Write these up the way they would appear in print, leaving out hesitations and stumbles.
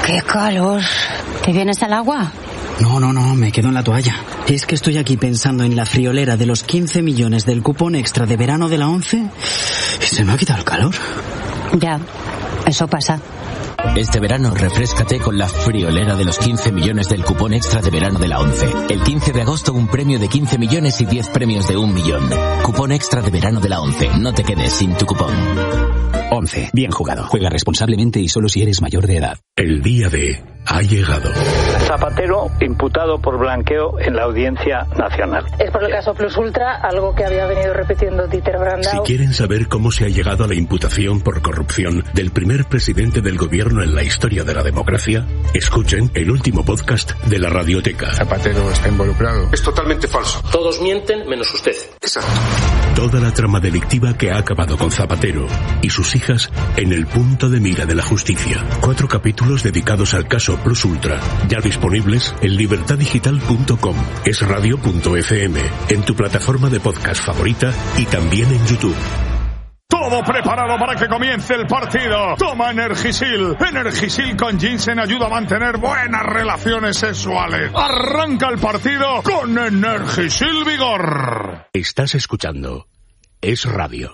¡Qué calor! ¿Te vienes al agua? No, me quedo en la toalla. Es que estoy aquí pensando en la friolera de los 15 millones del cupón extra de verano de la ONCE y se me ha quitado el calor. Ya, eso pasa. Este verano refréscate con la friolera de los 15 millones del cupón extra de verano de la ONCE. El 15 de agosto un premio de 15 millones y 10 premios de 1 millón. Cupón extra de verano de la ONCE. No te quedes sin tu cupón. ONCE. Bien jugado. Juega responsablemente y solo si eres mayor de edad. El día D ha llegado. Zapatero imputado por blanqueo en la Audiencia Nacional. Es por el caso Plus Ultra, algo que había venido repitiendo Dieter Brandau. Si quieren saber cómo se ha llegado a la imputación por corrupción del primer presidente del gobierno en la historia de la democracia, escuchen el último podcast de la Radioteca. Zapatero está involucrado. Es totalmente falso. Todos mienten menos usted. Exacto. Toda la trama delictiva que ha acabado con Zapatero y sus hijas en el punto de mira de la justicia. 4 capítulos dedicados al caso Plus Ultra, ya disponibles en libertadigital.com, esradio.fm, en tu plataforma de podcast favorita y también en YouTube. Todo preparado para que comience el partido. Toma Energisil. Energisil con ginseng ayuda a mantener buenas relaciones sexuales. Arranca el partido con Energisil Vigor. Estás escuchando Es Radio.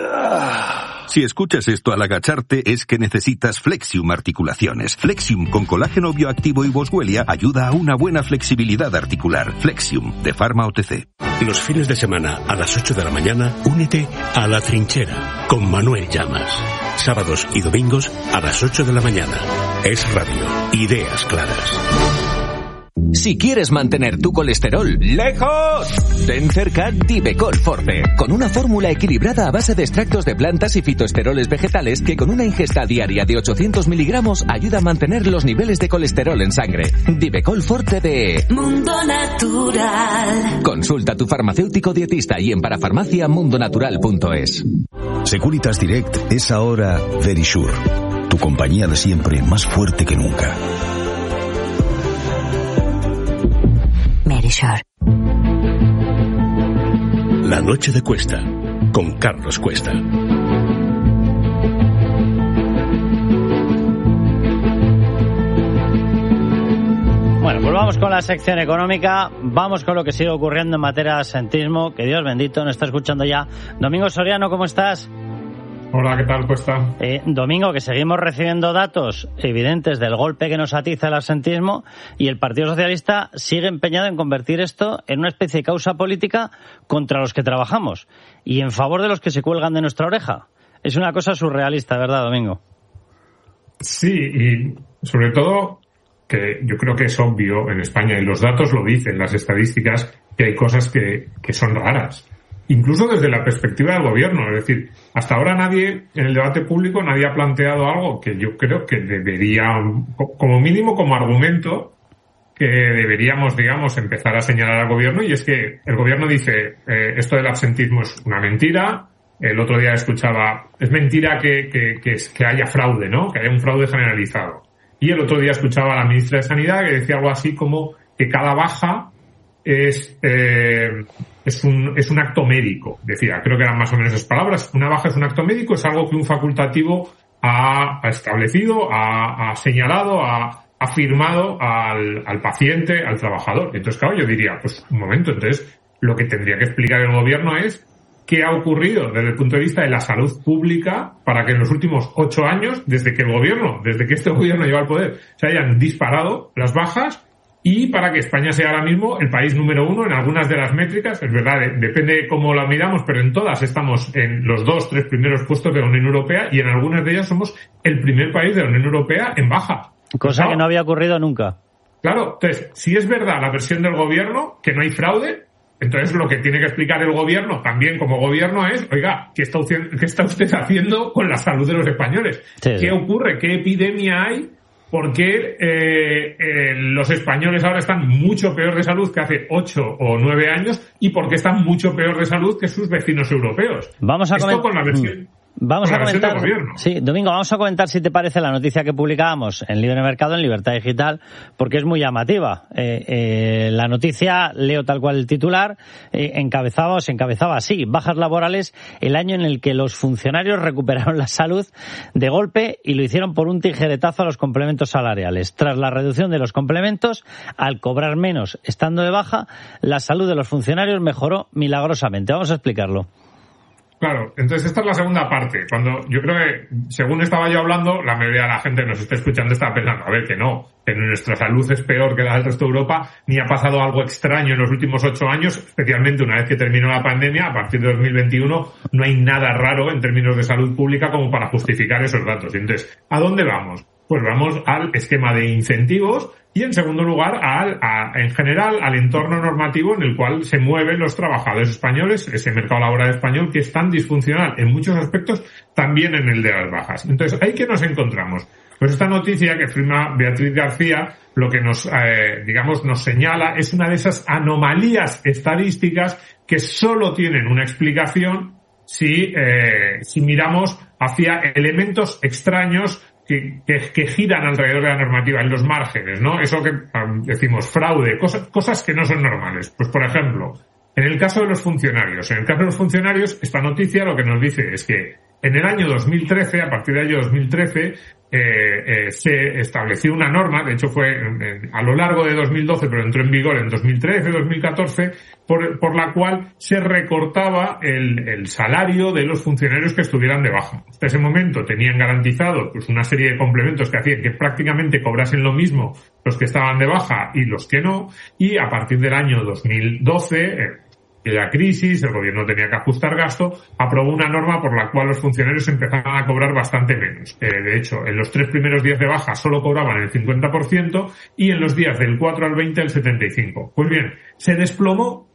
Si escuchas esto al agacharte es que necesitas Flexium Articulaciones. Flexium con colágeno bioactivo y boswellia ayuda a una buena flexibilidad articular. Flexium de Pharma OTC. Los fines de semana a las 8 de la mañana, únete a La Trinchera con Manuel Llamas. Sábados y domingos a las 8 de la mañana. Es Radio. Ideas claras. Si quieres mantener tu colesterol lejos, ten cerca Divecol Forte, con una fórmula equilibrada a base de extractos de plantas y fitoesteroles vegetales que con una ingesta diaria de 800 miligramos ayuda a mantener los niveles de colesterol en sangre. Divecol Forte de Mundo Natural. Consulta a tu farmacéutico dietista y en parafarmaciamundonatural.es. Securitas Direct es ahora Verisure, tu compañía de siempre más fuerte que nunca. Verisure. La noche de Cuesta, con Carlos Cuesta. Bueno, pues vamos con la sección económica, vamos con lo que sigue ocurriendo en materia de absentismo, que Dios bendito nos está escuchando ya. Domingo Soriano, ¿cómo estás? Hola, ¿qué tal, Cuesta? Domingo, que seguimos recibiendo datos evidentes del golpe que nos atiza el absentismo y el Partido Socialista sigue empeñado en convertir esto en una especie de causa política contra los que trabajamos y en favor de los que se cuelgan de nuestra oreja. Es una cosa surrealista, ¿verdad, Domingo? Sí, y sobre todo que yo creo que es obvio en España, y los datos lo dicen, las estadísticas, que hay cosas que son raras. Incluso desde la perspectiva del gobierno. Es decir, hasta ahora nadie, en el debate público, nadie ha planteado algo que yo creo que debería, como mínimo como argumento, que deberíamos, digamos, empezar a señalar al gobierno, y es que el gobierno dice, esto del absentismo es una mentira. El otro día escuchaba, es mentira que haya fraude, ¿no? Que haya un fraude generalizado. Y el otro día escuchaba a la ministra de Sanidad que decía algo así como que cada baja es un acto médico. Decía, creo que eran más o menos esas palabras. Una baja es un acto médico, es algo que un facultativo ha establecido, ha señalado, ha firmado al paciente, al trabajador. Entonces, claro, yo diría, pues un momento, entonces lo que tendría que explicar el gobierno es qué ha ocurrido desde el punto de vista de la salud pública para que en los últimos 8 años, desde que este gobierno lleva al poder, se hayan disparado las bajas, y para que España sea ahora mismo el país número 1 en algunas de las métricas. Es verdad, depende de cómo la miramos, pero en todas estamos en los 2-3 primeros puestos de la Unión Europea, y en algunas de ellas somos el primer país de la Unión Europea en baja. Cosa que no había ocurrido nunca. Claro, entonces, si es verdad la versión del gobierno, que no hay fraude, entonces lo que tiene que explicar el gobierno, también como gobierno, es, oiga, ¿qué está usted haciendo con la salud de los españoles? Sí. ¿Qué ocurre? ¿Qué epidemia hay? ¿Por qué los españoles ahora están mucho peor de salud que hace 8 o 9 años? ¿Y por qué están mucho peor de salud que sus vecinos europeos? Vamos a Esto con la versión... Vamos a comentar, sí, Domingo, vamos a comentar si te parece la noticia que publicábamos en Libre Mercado, en Libertad Digital, porque es muy llamativa. La noticia, leo tal cual el titular, encabezaba así: bajas laborales el año en el que los funcionarios recuperaron la salud de golpe y lo hicieron por un tijeretazo a los complementos salariales. Tras la reducción de los complementos, al cobrar menos estando de baja, la salud de los funcionarios mejoró milagrosamente. Vamos a explicarlo. Claro, entonces esta es la segunda parte. Cuando yo creo que, según estaba yo hablando, la mayoría de la gente que nos está escuchando está pensando, a ver, que nuestra salud es peor que la del resto de Europa, ni ha pasado algo extraño en los últimos 8 años, especialmente una vez que terminó la pandemia. A partir de 2021 no hay nada raro en términos de salud pública como para justificar esos datos. Entonces, ¿a dónde vamos? Pues vamos al esquema de incentivos y, en segundo lugar, en general, al entorno normativo en el cual se mueven los trabajadores españoles, ese mercado laboral español que es tan disfuncional en muchos aspectos, también en el de las bajas. Entonces, ¿ahí qué nos encontramos? Pues esta noticia que firma Beatriz García, lo que nos señala es una de esas anomalías estadísticas que solo tienen una explicación si miramos hacia elementos extraños que giran alrededor de la normativa, en los márgenes, ¿no? Eso que decimos fraude, cosas que no son normales. Pues, por ejemplo, en el caso de los funcionarios, esta noticia lo que nos dice es que en el año 2013, a partir del año 2013, se estableció una norma, de hecho fue a lo largo de 2012, pero entró en vigor en 2013, 2014, por la cual se recortaba el salario de los funcionarios que estuvieran de baja. Hasta ese momento tenían garantizado pues una serie de complementos que hacían que prácticamente cobrasen lo mismo los que estaban de baja y los que no, y a partir del año 2012, la crisis, el gobierno tenía que ajustar gasto, aprobó una norma por la cual los funcionarios empezaban a cobrar bastante menos. De hecho, en los 3 primeros días de baja solo cobraban el 50% y en los días del 4 al 20 el 75%. Pues bien, se desplomó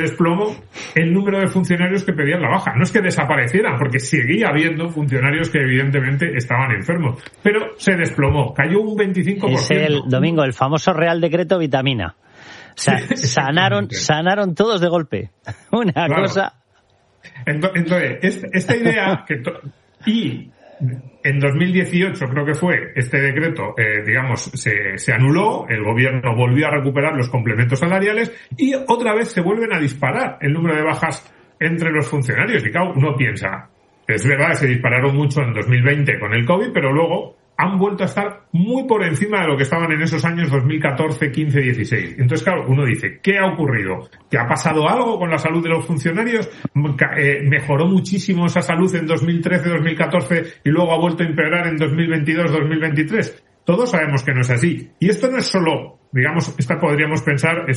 el número de funcionarios que pedían la baja. No es que desaparecieran, porque seguía habiendo funcionarios que evidentemente estaban enfermos, pero se desplomó, cayó un 25%. Es el famoso Real Decreto Vitamina. O sea, sanaron todos de golpe. Una claro. Cosa. Entonces, esta idea y en 2018 creo que fue este decreto, se anuló, el gobierno volvió a recuperar los complementos salariales y otra vez se vuelven a disparar el número de bajas entre los funcionarios. Y claro, uno piensa, es verdad que se dispararon mucho en 2020 con el COVID, pero luego han vuelto a estar muy por encima de lo que estaban en esos años 2014, 15, 16. Entonces, claro, uno dice, ¿qué ha ocurrido? ¿Que ha pasado algo con la salud de los funcionarios? ¿Mejoró muchísimo esa salud en 2013, 2014 y luego ha vuelto a empeorar en 2022, 2023? Todos sabemos que no es así. Y esto no es solo, esta podríamos pensar,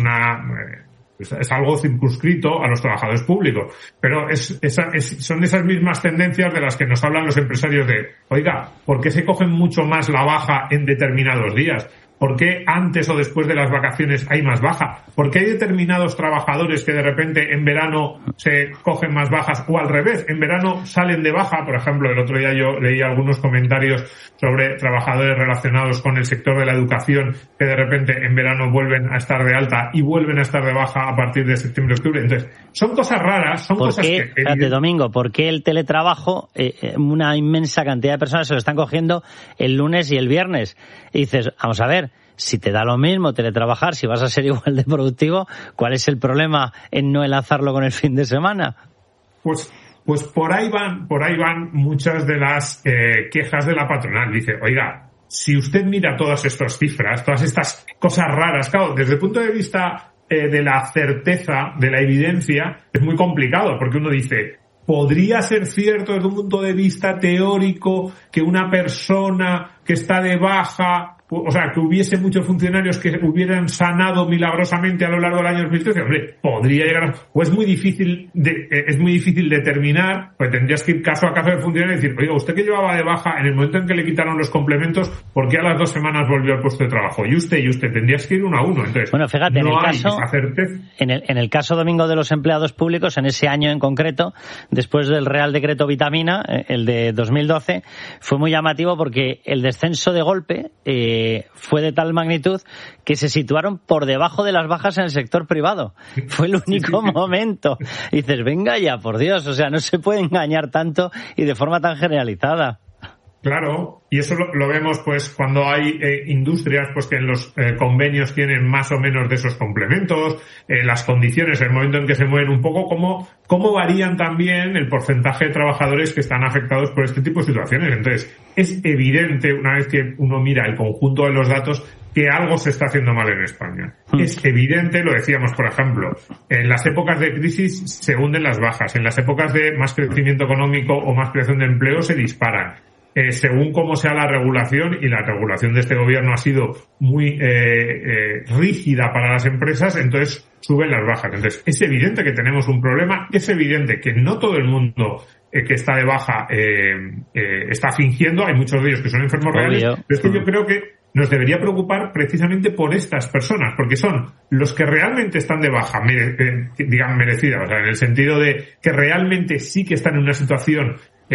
es algo circunscrito a los trabajadores públicos, pero son esas mismas tendencias de las que nos hablan los empresarios de, oiga, ¿por qué se cogen mucho más la baja en determinados días? ¿Por qué antes o después de las vacaciones hay más baja? ¿Por qué hay determinados trabajadores que de repente en verano se cogen más bajas o al revés, en verano salen de baja? Por ejemplo, el otro día yo leí algunos comentarios sobre trabajadores relacionados con el sector de la educación que de repente en verano vuelven a estar de alta y vuelven a estar de baja a partir de septiembre-octubre. Entonces, son cosas raras, son cosas que... Espérate, Domingo, ¿por qué el teletrabajo, una inmensa cantidad de personas se lo están cogiendo el lunes y el viernes? Y dices, vamos a ver, si te da lo mismo teletrabajar, si vas a ser igual de productivo, ¿cuál es el problema en no enlazarlo con el fin de semana? Pues por ahí van muchas de las quejas de la patronal. Dice, oiga, si usted mira todas estas cifras, todas estas cosas raras, claro, desde el punto de vista de la certeza, de la evidencia, es muy complicado, porque uno dice, ¿podría ser cierto desde un punto de vista teórico que una persona que está de baja, o sea, que hubiese muchos funcionarios que hubieran sanado milagrosamente a lo largo del año 2013? Hombre, podría llegar, o es muy difícil determinar, pues tendrías que ir caso a caso del funcionario y decir, oiga, usted que llevaba de baja, en el momento en que le quitaron los complementos, ¿por qué a las 2 semanas volvió al puesto de trabajo? Y usted tendrías que ir uno a uno. Entonces, bueno, fíjate, no hay esa certeza. En el caso, Domingo, de los empleados públicos, en ese año en concreto, después del Real Decreto Vitamina, el de 2012, fue muy llamativo porque el descenso de golpe fue de tal magnitud que se situaron por debajo de las bajas en el sector privado. Fue el único momento. Y dices, venga ya, por Dios, o sea, no se puede engañar tanto y de forma tan generalizada. Claro, y eso lo vemos pues cuando hay industrias pues que en los convenios tienen más o menos de esos complementos, las condiciones, el momento en que se mueven un poco, cómo varían también el porcentaje de trabajadores que están afectados por este tipo de situaciones. Entonces, es evidente, una vez que uno mira el conjunto de los datos, que algo se está haciendo mal en España. Es evidente, lo decíamos, por ejemplo, en las épocas de crisis se hunden las bajas, en las épocas de más crecimiento económico o más creación de empleo se disparan. Según cómo sea la regulación, y la regulación de este gobierno ha sido muy rígida para las empresas, entonces suben las bajas. Entonces, es evidente que tenemos un problema, es evidente que no todo el mundo que está de baja está fingiendo, hay muchos de ellos que son enfermos reales, pero es que yo creo que nos debería preocupar precisamente por estas personas, porque son los que realmente están de baja, digamos merecida, o sea, en el sentido de que realmente sí que están en una situación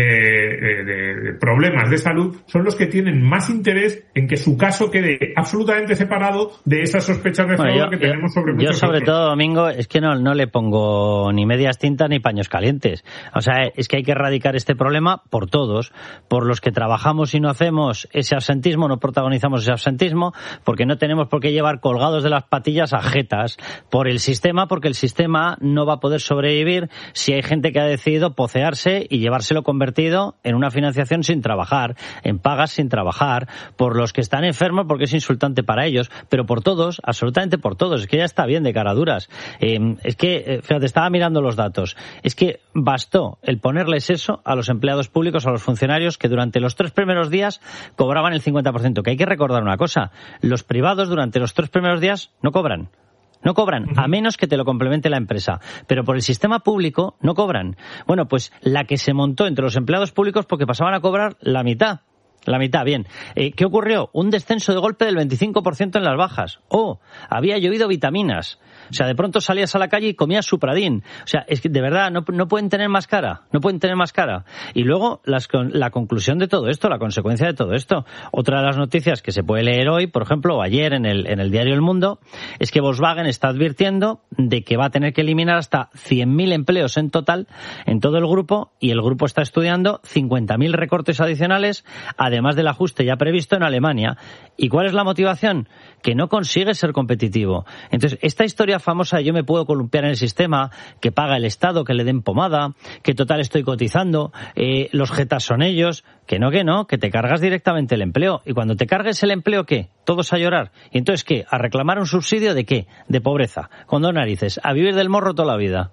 de problemas de salud, son los que tienen más interés en que su caso quede absolutamente separado de esas sospechas de fraude que tenemos sobre muchos Yo sobre otros. todo, Domingo, es que no le pongo ni medias tintas ni paños calientes. O sea, es que hay que erradicar este problema por todos, por los que trabajamos y no hacemos ese absentismo, no protagonizamos ese absentismo, porque no tenemos por qué llevar colgados de las patillas a jetas, por el sistema, porque el sistema no va a poder sobrevivir si hay gente que ha decidido pocearse y llevárselo convertido en una financiación sin trabajar, en pagas sin trabajar, por los que están enfermos porque es insultante para ellos, pero por todos, absolutamente por todos. Es que ya está bien de caraduras. Es que, fíjate, estaba mirando los datos. Es que bastó el ponerles eso a los empleados públicos, a los funcionarios, que durante los 3 primeros días cobraban el 50%. Que hay que recordar una cosa, los privados durante los 3 primeros días no cobran. No cobran, a menos que te lo complemente la empresa. Pero por el sistema público no cobran. Bueno, pues la que se montó entre los empleados públicos porque pasaban a cobrar la mitad. La mitad, bien. ¿Qué ocurrió? Un descenso de golpe del 25% en las bajas. Había llovido vitaminas. O sea, de pronto salías a la calle y comías Supradín. O sea, es que de verdad no pueden tener más cara. No pueden tener más cara. Y luego la conclusión de todo esto, la consecuencia de todo esto. Otra de las noticias que se puede leer hoy, por ejemplo, o ayer en el diario El Mundo, es que Volkswagen está advirtiendo de que va a tener que eliminar hasta 100.000 empleos en total en todo el grupo, y el grupo está estudiando 50.000 recortes adicionales, además del ajuste ya previsto en Alemania. ¿Y cuál es la motivación? Que no consigue ser competitivo. Entonces, esta historia famosa de yo me puedo columpiar en el sistema, que paga el Estado, que le den pomada, que total estoy cotizando, los jetas son ellos, que no, que te cargas directamente el empleo. Y cuando te cargues el empleo, ¿qué? Todos a llorar. ¿Y entonces qué? ¿A reclamar un subsidio de qué? De pobreza. Con 2 narices. A vivir del morro toda la vida.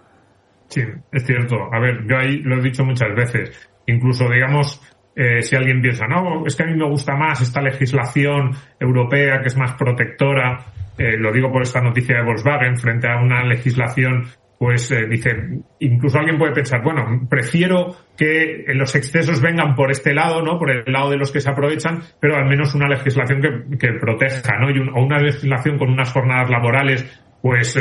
Sí, es cierto. A ver, yo ahí lo he dicho muchas veces. Incluso, digamos, si alguien piensa, no, es que a mí me gusta más esta legislación europea que es más protectora, lo digo por esta noticia de Volkswagen, frente a una legislación, pues dice, incluso alguien puede pensar, bueno, prefiero que los excesos vengan por este lado, ¿no? Por el lado de los que se aprovechan, pero al menos una legislación que proteja, ¿no? O una legislación con unas jornadas laborales pues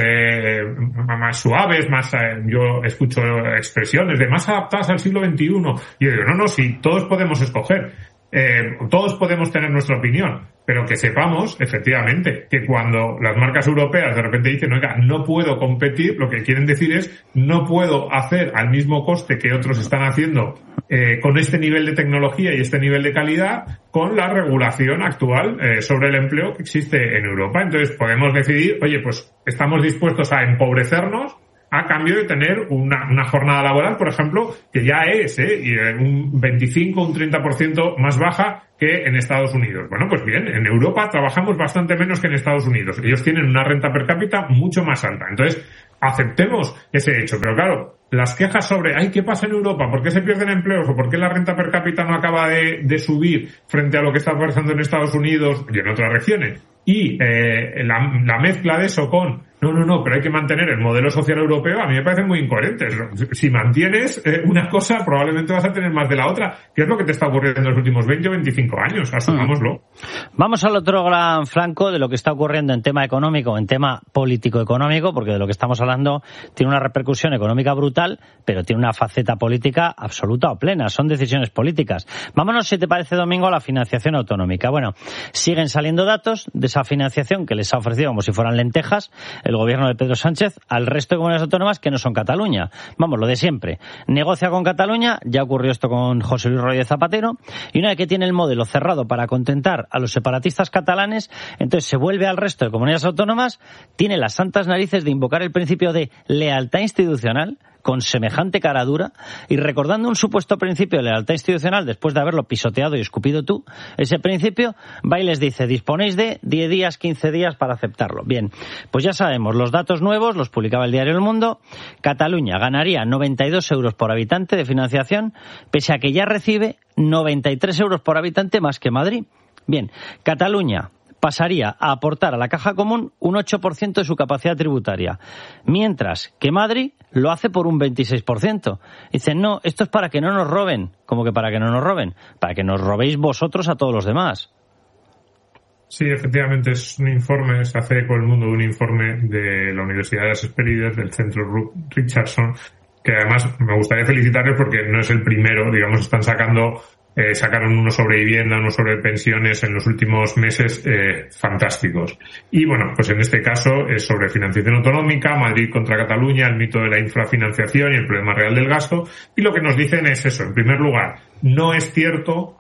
más suaves, más yo escucho expresiones de más adaptadas al siglo XXI, y yo digo, no, si todos podemos escoger, todos podemos tener nuestra opinión, pero que sepamos, efectivamente, que cuando las marcas europeas de repente dicen, oiga, no puedo competir, lo que quieren decir es, no puedo hacer al mismo coste que otros están haciendo con este nivel de tecnología y este nivel de calidad, con la regulación actual sobre el empleo que existe en Europa. Entonces podemos decidir, oye, pues estamos dispuestos a empobrecernos a cambio de tener una jornada laboral, por ejemplo, que ya es un 25, un 30% más baja que en Estados Unidos. Bueno, pues bien, en Europa trabajamos bastante menos que en Estados Unidos. Ellos tienen una renta per cápita mucho más alta. Entonces, aceptemos ese hecho. Pero claro, las quejas sobre, ¿qué pasa en Europa? ¿Por qué se pierden empleos? ¿O por qué la renta per cápita no acaba de subir frente a lo que está pasando en Estados Unidos y en otras regiones? Y la mezcla de eso con no, pero hay que mantener el modelo social europeo, a mí me parece muy incoherente. Si mantienes una cosa, probablemente vas a tener más de la otra, que es lo que te está ocurriendo en los últimos 20 o 25 años, asumámoslo. Vamos al otro gran flanco de lo que está ocurriendo en tema económico, en tema político-económico, porque de lo que estamos hablando tiene una repercusión económica brutal. estatal, pero tiene una faceta política absoluta o plena. Son decisiones políticas. Vámonos, si te parece, Domingo, a la financiación autonómica. Bueno, siguen saliendo datos de esa financiación que les ha ofrecido como si fueran lentejas el gobierno de Pedro Sánchez al resto de comunidades autónomas que no son Cataluña. Vamos, lo de siempre. Negocia con Cataluña, ya ocurrió esto con José Luis Rodríguez Zapatero, y una vez que tiene el modelo cerrado para contentar a los separatistas catalanes, entonces se vuelve al resto de comunidades autónomas, tiene las santas narices de invocar el principio de lealtad institucional con semejante cara dura, y recordando un supuesto principio de lealtad institucional después de haberlo pisoteado y escupido tú, ese principio va y les dice: disponéis de 10 días, 15 días para aceptarlo. Bien, pues ya sabemos, los datos nuevos los publicaba el diario El Mundo. Cataluña ganaría 92 euros por habitante de financiación, pese a que ya recibe 93 euros por habitante más que Madrid. Bien, Cataluña pasaría a aportar a la caja común un 8% de su capacidad tributaria, mientras que Madrid lo hace por un 26%. Dicen, no, esto es para que no nos roben. ¿Cómo que para que no nos roben? Para que nos robéis vosotros a todos los demás. Sí, efectivamente, es un informe, se hace eco El Mundo de un informe de la Universidad de las Hespérides, del Centro Richardson, que además me gustaría felicitarles porque no es el primero, digamos, están sacaron uno sobre vivienda, uno sobre pensiones en los últimos meses fantásticos. Y bueno, pues en este caso es sobre financiación autonómica, Madrid contra Cataluña, el mito de la infrafinanciación y el problema real del gasto. Y lo que nos dicen es eso: en primer lugar, no es cierto,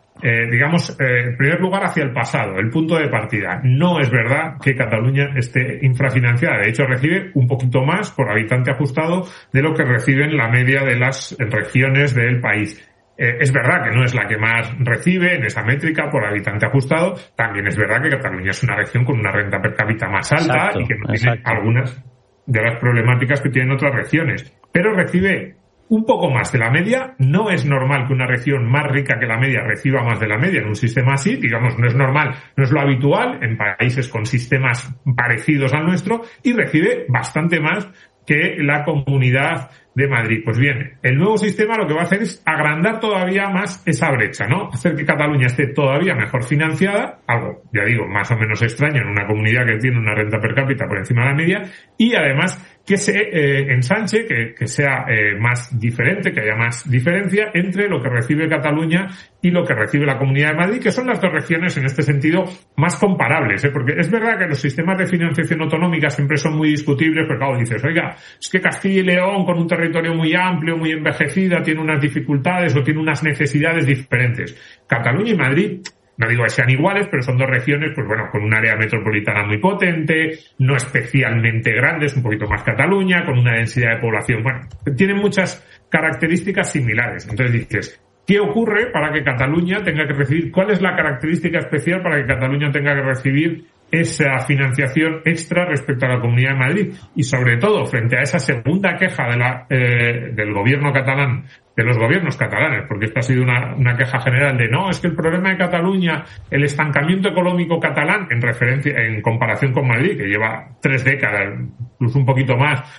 en primer lugar hacia el pasado, el punto de partida. No es verdad que Cataluña esté infrafinanciada. De hecho, recibe un poquito más por habitante ajustado de lo que reciben la media de las regiones del país. Es verdad que no es la que más recibe en esa métrica por habitante ajustado. También es verdad que Cataluña es una región con una renta per cápita más alta, exacto, y que no tiene algunas de las problemáticas que tienen otras regiones. Pero recibe un poco más de la media. No es normal que una región más rica que la media reciba más de la media en un sistema así. Digamos, no es normal, no es lo habitual en países con sistemas parecidos al nuestro, y recibe bastante más que la Comunidad de Madrid. Pues bien, el nuevo sistema lo que va a hacer es agrandar todavía más esa brecha, ¿no? Hacer que Cataluña esté todavía mejor financiada, algo, ya digo, más o menos extraño en una comunidad que tiene una renta per cápita por encima de la media, y además que se ensanche, que sea más diferente, que haya más diferencia entre lo que recibe Cataluña y lo que recibe la Comunidad de Madrid, que son las dos regiones en este sentido más comparables, porque es verdad que los sistemas de financiación autonómica siempre son muy discutibles, pero claro, dices, oiga, es que Castilla y León, con un territorio muy amplio, muy envejecida, tiene unas dificultades o tiene unas necesidades diferentes. Cataluña y Madrid, no digo que sean iguales, pero son dos regiones, pues bueno, con un área metropolitana muy potente, no especialmente grandes, un poquito más Cataluña, con una densidad de población, bueno, tienen muchas características similares. Entonces dices, ¿qué ocurre para que Cataluña tenga que recibir? ¿Cuál es la característica especial para que Cataluña tenga que recibir esa financiación extra respecto a la Comunidad de Madrid? Y sobre todo, frente a esa segunda queja del gobierno catalán, de los gobiernos catalanes, porque esta ha sido una queja general de no, es que el problema de Cataluña, el estancamiento económico catalán, en comparación con Madrid, que lleva 3 décadas, incluso un poquito más,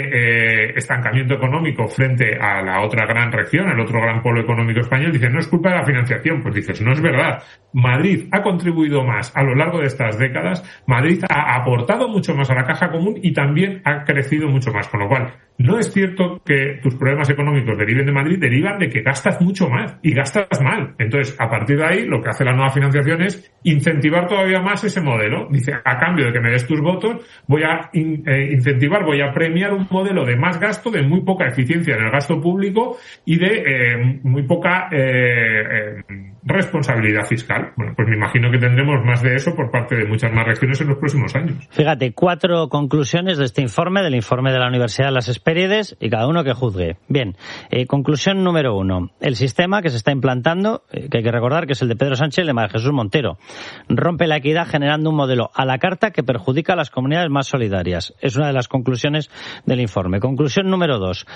de estancamiento económico frente a la otra gran región, el otro gran polo económico español, dicen, no es culpa de la financiación. Pues dices, no es verdad. Madrid ha contribuido más a lo largo de estas décadas, Madrid ha aportado mucho más a la caja común y también ha crecido mucho más, con lo cual no es cierto que tus problemas económicos deriven de Madrid, derivan de que gastas mucho más y gastas mal. Entonces, a partir de ahí, lo que hace la nueva financiación es incentivar todavía más ese modelo. Dice, a cambio de que me des tus votos, voy a incentivar, voy a premiar un modelo de más gasto, de muy poca eficiencia en el gasto público y de muy poca responsabilidad fiscal. Bueno, pues me imagino que tendremos más de eso por parte de muchas más regiones en los próximos años. Fíjate, 4 conclusiones de este informe, del informe de la Universidad de las Hespérides, y cada uno que juzgue. Bien, conclusión número 1. El sistema que se está implantando, que hay que recordar que es el de Pedro Sánchez y el de María Jesús Montero, rompe la equidad generando un modelo a la carta que perjudica a las comunidades más solidarias. Es una de las conclusiones del informe. Conclusión número 2.